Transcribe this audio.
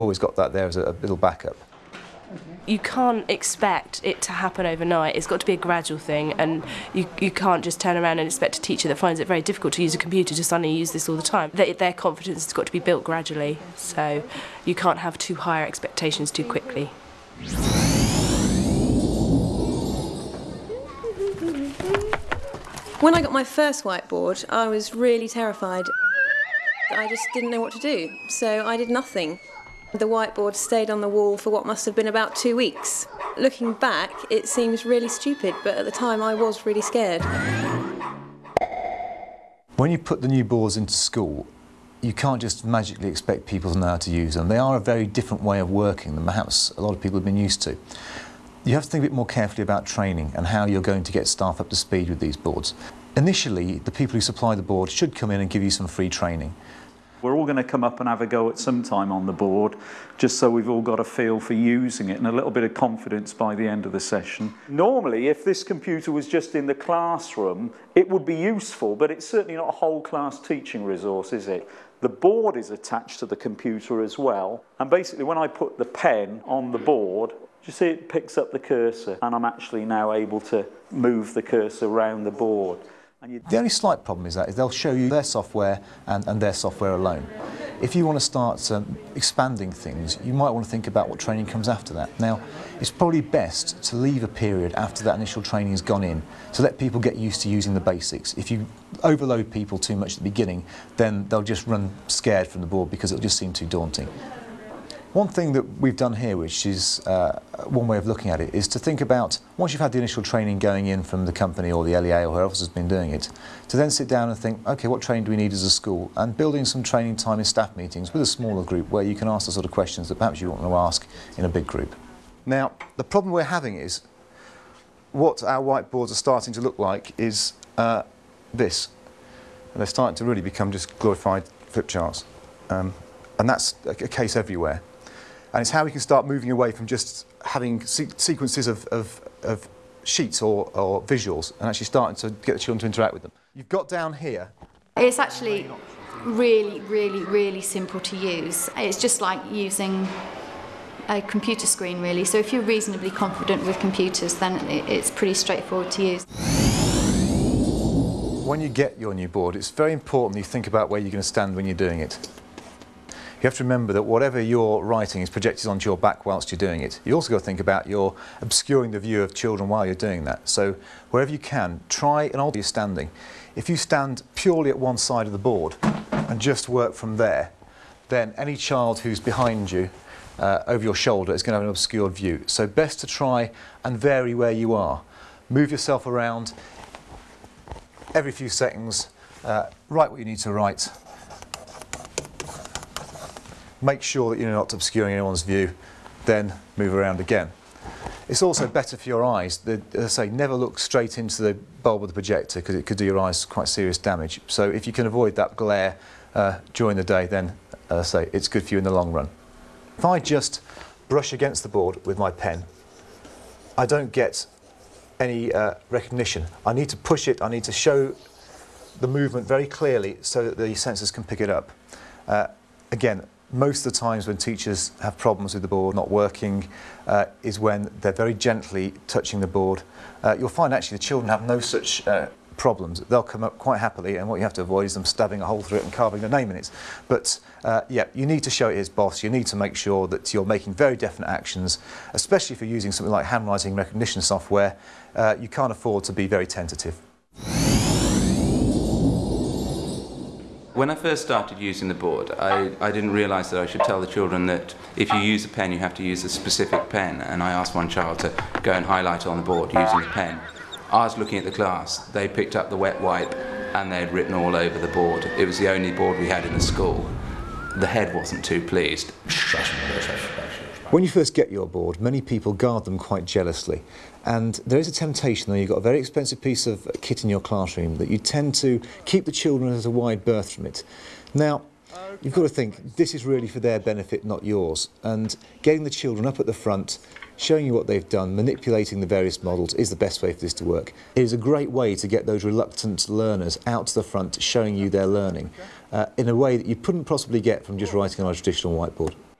Always got that there as a little backup. You can't expect it to happen overnight. It's got to be a gradual thing, and you can't just turn around and expect a teacher that finds it very difficult to use a computer to suddenly use this all the time. Their confidence has got to be built gradually, so you can't have too high expectations too quickly. When I got my first whiteboard, I was really terrified. I just didn't know what to do, so I did nothing. The whiteboard stayed on the wall for what must have been about 2 weeks. Looking back, it seems really stupid, but at the time I was really scared. When you put the new boards into school, you can't just magically expect people to know how to use them. They are a very different way of working than perhaps a lot of people have been used to. You have to think a bit more carefully about training and how you're going to get staff up to speed with these boards. Initially, the people who supply the board should come in and give you some free training. We're all going to come up and have a go at some time on the board, just so we've all got a feel for using it and a little bit of confidence by the end of the session. Normally, if this computer was just in the classroom, it would be useful, but it's certainly not a whole class teaching resource, is it? The board is attached to the computer as well, and basically when I put the pen on the board, you see it picks up the cursor, and I'm actually now able to move the cursor around the board. The only slight problem is they'll show you their software and their software alone. If you want to start expanding things, you might want to think about what training comes after that. Now, it's probably best to leave a period after that initial training has gone in to let people get used to using the basics. If you overload people too much at the beginning, then they'll just run scared from the board because it'll just seem too daunting. One thing that we've done here, which is one way of looking at it, is to think about, once you've had the initial training going in from the company or the LEA or whoever else has been doing it, to then sit down and think, OK, what training do we need as a school? And building some training time in staff meetings with a smaller group where you can ask the sort of questions that perhaps you want to ask in a big group. Now, the problem we're having is, what our whiteboards are starting to look like is this. And they're starting to really become just glorified flip charts. And that's a case everywhere. And it's how we can start moving away from just having sequences of sheets or visuals and actually starting to get the children to interact with them. You've got down here. It's actually really simple to use. It's just like using a computer screen, really. So if you're reasonably confident with computers, then it's pretty straightforward to use. When you get your new board, it's very important that you think about where you're going to stand when you're doing it. You have to remember that whatever you're writing is projected onto your back whilst you're doing it. You also got to think about you're obscuring the view of children while you're doing that. So wherever you can, try and alter your standing. If you stand purely at one side of the board and just work from there, then any child who's behind you over your shoulder is going to have an obscured view. So best to try and vary where you are. Move yourself around every few seconds, write what you need to write. Make sure that you're not obscuring anyone's view, then move around again. It's also better for your eyes. As I say, never look straight into the bulb of the projector because it could do your eyes quite serious damage. So if you can avoid that glare during the day, then as I say, it's good for you in the long run. If I just brush against the board with my pen, I don't get any recognition. I need to push it, I need to show the movement very clearly so that the sensors can pick it up. Again, most of the times when teachers have problems with the board not working is when they're very gently touching the board. You'll find actually the children have no such problems. They'll come up quite happily, and what you have to avoid is them stabbing a hole through it and carving their name in it. But yeah, you need to show it is boss. You need to make sure that you're making very definite actions, especially if you're using something like handwriting recognition software. You can't afford to be very tentative. When I first started using the board, I didn't realise that I should tell the children that if you use a pen, you have to use a specific pen. And I asked one child to go and highlight on the board using a pen. I was looking at the class. They picked up the wet wipe and they'd written all over the board. It was the only board we had in the school. The head wasn't too pleased. When you first get your board, many people guard them quite jealously. And there is a temptation, though, you've got a very expensive piece of kit in your classroom, that you tend to keep the children at a wide berth from it. Now, you've got to think, this is really for their benefit, not yours. And getting the children up at the front, showing you what they've done, manipulating the various models is the best way for this to work. It is a great way to get those reluctant learners out to the front, showing you their learning in a way that you couldn't possibly get from just writing on a traditional whiteboard.